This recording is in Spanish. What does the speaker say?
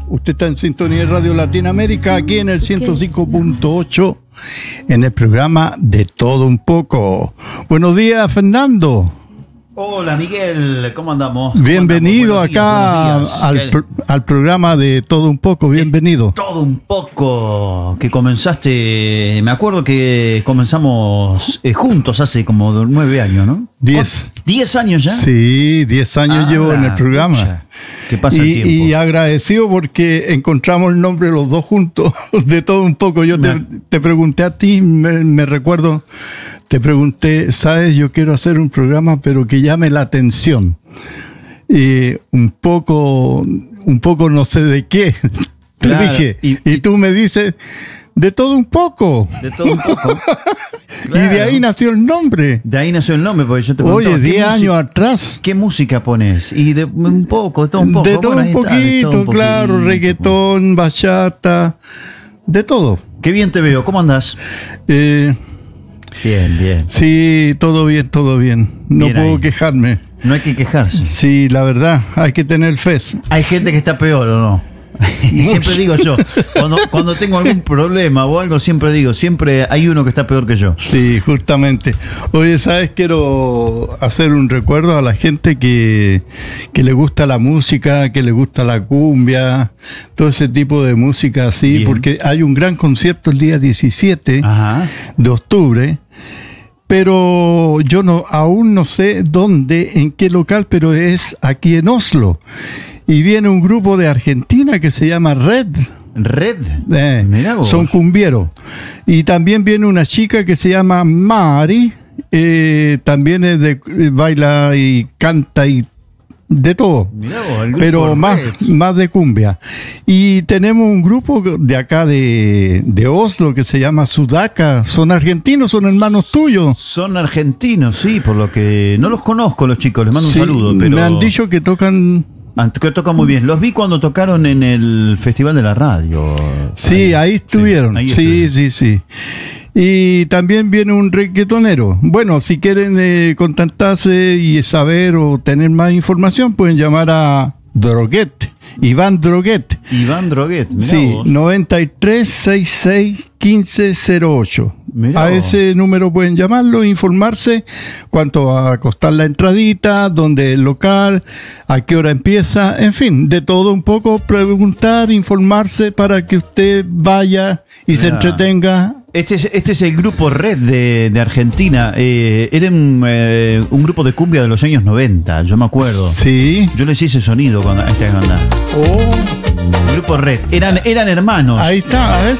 Usted está en sintonía de Radio Latinoamérica, aquí en el 105.8, en el programa De Todo Un Poco. Buenos días, Fernando. Hola, Miguel, ¿cómo andamos? Bienvenido acá al programa de Todo Un Poco, bienvenido. Todo Un Poco, que comenzaste, me acuerdo que comenzamos juntos hace como 9 años, ¿no? 10. ¿10 años ya? Sí, 10 años llevo en el programa. Pucha, que pasa el tiempo. Y agradecido porque encontramos el nombre los dos juntos, De Todo Un Poco. Yo te pregunté a ti, me recuerdo, te pregunté, ¿sabes? Yo quiero hacer un programa, pero que llame la atención. Un poco no sé de qué. Te dije, y tú me dices, De Todo Un Poco. De Todo Un Poco. Claro. Y de ahí nació el nombre. De ahí nació el nombre, porque yo te preguntaba. Oye, 10 años atrás. ¿Qué música pones? Y de un poco, de todo un poco. De todo un poquito, claro, reggaetón, bachata, de todo. Qué bien te veo, ¿cómo andás? Bien. Sí, todo bien. No bien puedo ahí. quejarme. No hay que quejarse. Sí, la verdad, hay que tener fe. Hay gente que está peor, ¿o no? Y siempre digo yo, cuando tengo algún problema o algo, siempre hay uno que está peor que yo. Sí, justamente. Oye, ¿sabes? Quiero hacer un recuerdo a la gente que le gusta la música, que le gusta la cumbia, todo ese tipo de música así, bien. Porque hay un gran concierto el día 17 de octubre. Pero yo aún no sé dónde, en qué local, pero es aquí en Oslo. Y viene un grupo de Argentina que se llama Red. Mirá vos. Son cumbieros. Y también viene una chica que se llama Mari. También es baila y canta y de todo, vos, pero más de cumbia. Y tenemos un grupo de acá de Oslo que se llama Sudaka. Son argentinos, son hermanos tuyos. Son argentinos, sí, por lo que no los conozco los chicos, les mando un saludo. Pero me han dicho que tocan muy bien. Los vi cuando tocaron en el Festival de la Radio. Sí, ahí estuvieron. Sí. Y también viene un reggaetonero. Bueno, si quieren contactarse y saber o tener más información, pueden llamar a Droguet, Iván Droguet. Sí, 93661508. A ese número pueden llamarlo, informarse cuánto va a costar la entradita, dónde es el local, a qué hora empieza, en fin, de todo un poco, preguntar, informarse para que usted vaya y se entretenga. Este es el grupo Red de Argentina. Era un grupo de cumbia de los años 90, yo me acuerdo. Sí. Yo les hice sonido cuando esta banda. El grupo Red. Eran hermanos. Ahí está, a ver.